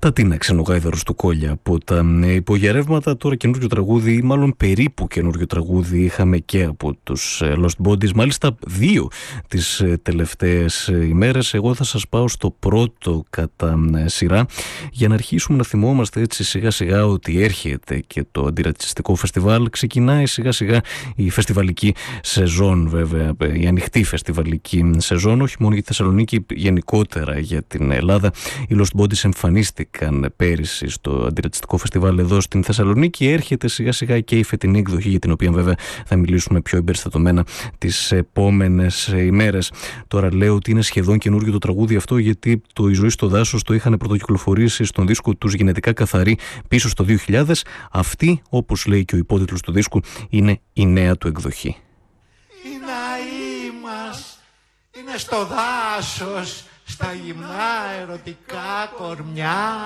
Τα Τίνα, Ξενογάιδαρος του Κόλια. Από τα υπογερεύματα, τώρα καινούριο τραγούδι, ή μάλλον περίπου καινούριο τραγούδι, είχαμε και από τους Lost Bodies. Μάλιστα 2 τις τελευταίες ημέρες. Εγώ θα σας πάω στο πρώτο κατά σειρά, για να αρχίσουμε να θυμόμαστε έτσι σιγά σιγά ότι έρχεται και το αντιρατσιστικό φεστιβάλ. Ξεκινάει σιγά σιγά η φεστιβαλική σεζόν, βέβαια, η ανοιχτή φεστιβαλική σεζόν, όχι μόνο για τη Θεσσαλονίκη, γενικότερα για την Ελλάδα. Οι Lost Bodies εμφανίστηκαν πέρυσι στο αντιρατσιστικό φεστιβάλ εδώ στην Θεσσαλονίκη. Έρχεται σιγά σιγά και η φετινή εκδοχή, για την οποία βέβαια θα μιλήσουμε πιο εμπεριστατωμένα τις επόμενες ημέρες. Τώρα λέω ότι είναι σχεδόν καινούριο το τραγούδι αυτό, γιατί το «Η ζωή στο δάσος» το είχαν πρωτοκυκλοφορήσει στον δίσκο τους «Γενετικά καθαροί» πίσω στο 2000. Αυτή, όπως λέει και ο υπότιτλος του δίσκου, είναι η νέα του εκδοχή. Οι ναοί μας είναι στο δάσος, στα γυμνά ερωτικά κορμιά.